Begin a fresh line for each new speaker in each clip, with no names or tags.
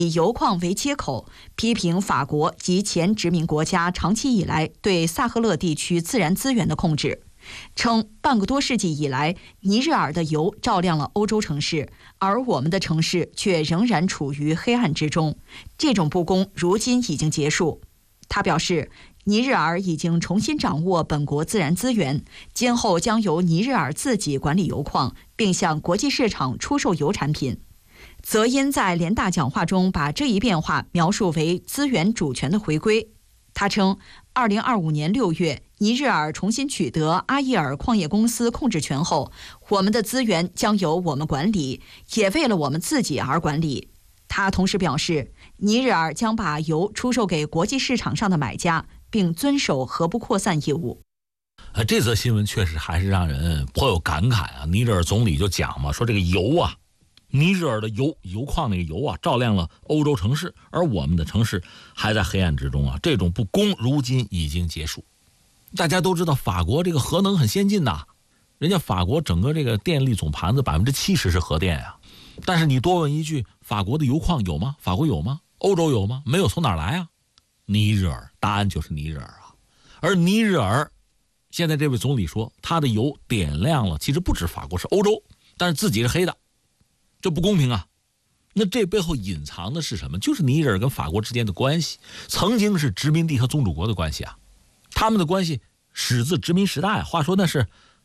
以油矿为切口，批评法国及前殖民国家长期以来对萨赫勒地区自然资源的控制，称半个多世纪以来，尼日尔的油照亮了欧洲城市，而我们的城市却仍然处于黑暗之中。这种不公如今已经结束。他表示，尼日尔已经重新掌握本国自然资源，今后将由尼日尔自己管理油矿，并向国际市场出售油产品。泽因在联大讲话中把这一变化描述为资源主权的回归。他称，2025年6月，尼日尔重新取得阿伊尔矿业公司控制权后，我们的资源将由我们管理，也为了我们自己而管理。他同时表示，尼日尔将把油出售给国际市场上的买家，并遵守核不扩散义务。
这则新闻确实还是让人颇有感慨啊！尼日尔总理就讲嘛，说这个油啊，尼日尔的油矿那个油啊，照亮了欧洲城市，而我们的城市还在黑暗之中啊！这种不公如今已经结束。大家都知道，法国这个核能很先进的，人家法国整个这个电力总盘子70%是核电啊。但是你多问一句，法国的油矿有吗？法国有吗？欧洲有吗？没有，从哪儿来啊？尼日尔，答案就是尼日尔啊。而尼日尔现在这位总理说，他的油点亮了，其实不止法国，是欧洲，但是自己是黑的。这不公平啊！那这背后隐藏的是什么？就是尼日尔跟法国之间的关系，曾经是殖民地和宗主国的关系啊。他们的关系始自殖民时代，话说那是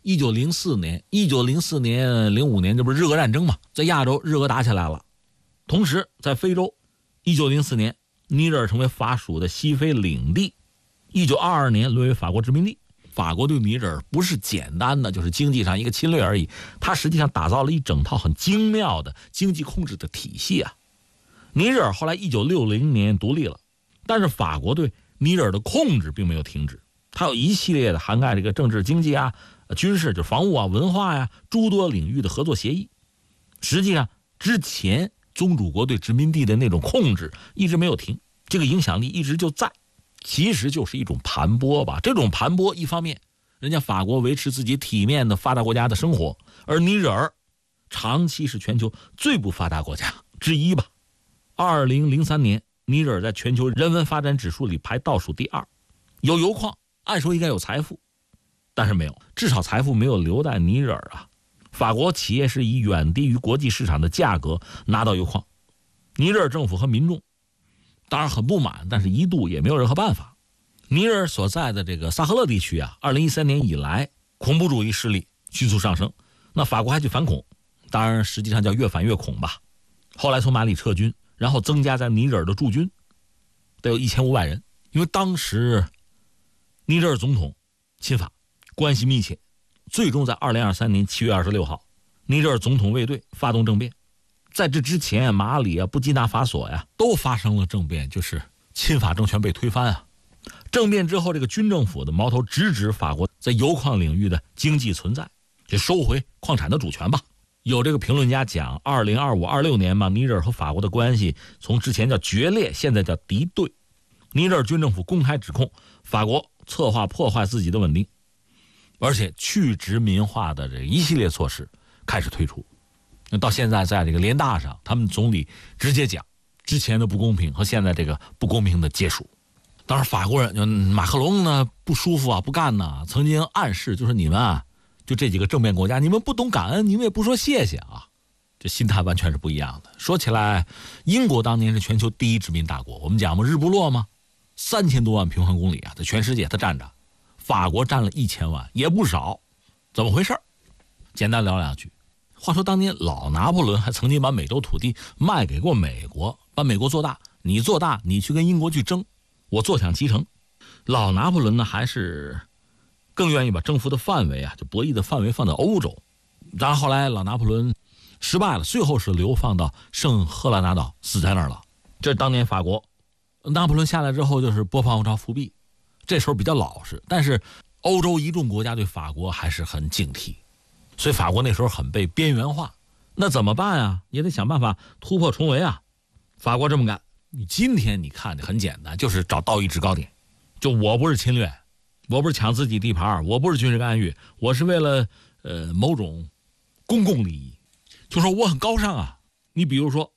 1904年、05年，这不是日俄战争嘛，在亚洲日俄打起来了。同时在非洲，1904年尼日尔成为法属的西非领地，1922年沦为法国殖民地。法国对尼日尔不是简单的就是经济上一个侵略而已，它实际上打造了一整套很精妙的经济控制的体系啊。尼日尔后来1960年独立了，但是法国对尼日尔的控制并没有停止，它有一系列的涵盖这个政治经济啊、军事就是防务啊、文化呀诸多领域的合作协议。实际上之前宗主国对殖民地的那种控制一直没有停，这个影响力一直就在，其实就是一种盘剥吧。这种盘剥一方面人家法国维持自己体面的发达国家的生活，而尼日尔长期是全球最不发达国家之一吧。2003年尼日尔在全球人文发展指数里排倒数第2，有油矿，按说应该有财富，但是没有，至少财富没有留在尼日尔啊。法国企业是以远低于国际市场的价格拿到油矿，尼日尔政府和民众当然很不满，但是一度也没有任何办法。尼日尔所在的这个萨赫勒地区啊，2013年以来恐怖主义势力迅速上升，那法国还去反恐，当然实际上叫越反越恐吧。后来从马里撤军，然后增加在尼日尔的驻军，得有1500人。因为当时尼日尔总统亲法，关系密切，最终在2023年7月26号，尼日尔总统卫队发动政变。在这之前，马里啊、布基纳法索呀都发生了政变，就是亲法政权被推翻啊。政变之后，这个军政府的矛头直指法国在油矿领域的经济存在，就收回矿产的主权吧。有这个评论家讲，2025、26年嘛，尼日尔和法国的关系从之前叫决裂，现在叫敌对。尼日尔军政府公开指控法国策划破坏自己的稳定，而且去殖民化的这一系列措施开始推出。到现在在这个联大上，他们总理直接讲之前的不公平和现在这个不公平的结束。当然法国人就马克龙呢不舒服啊，不干呢，曾经暗示就是你们啊，就这几个政变国家，你们不懂感恩，你们也不说谢谢啊，这心态完全是不一样的。说起来，英国当年是全球第一殖民大国，我们讲嘛，日不落嘛，3000多万平方公里啊，在全世界它占着，法国占了1000万，也不少，怎么回事？简单聊两句。话说当年老拿破仑还曾经把美洲土地卖给过美国，把美国做大，你做大，你去跟英国去争，我坐享其成。老拿破仑呢，还是更愿意把征服的范围啊，就博弈的范围放在欧洲。当然后来老拿破仑失败了，最后是流放到圣赫勒拿岛，死在那儿了。这是当年法国拿破仑下来之后，就是波旁王朝复辟，这时候比较老实，但是欧洲一众国家对法国还是很警惕，所以法国那时候很被边缘化。那怎么办啊？也得想办法突破重围啊。法国这么干，你今天你看很简单，就是找道义制高点，就我不是侵略，我不是抢自己地盘，我不是军事干预，我是为了某种公共利益，就说我很高尚啊。你比如说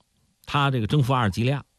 他这个征服阿尔及利亚，